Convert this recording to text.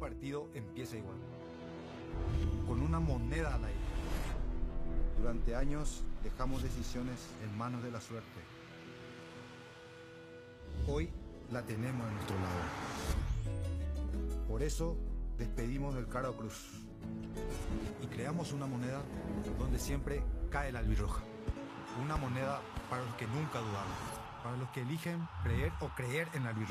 partido empieza igual, con una moneda al aire. Durante años dejamos decisiones en manos de la suerte. Hoy la tenemos a nuestro lado. Por eso despedimos del Caro Cruz Y creamos una moneda donde siempre cae la albirroja. Una moneda para los que nunca dudaron, para los que eligen creer o creer en la albirroja.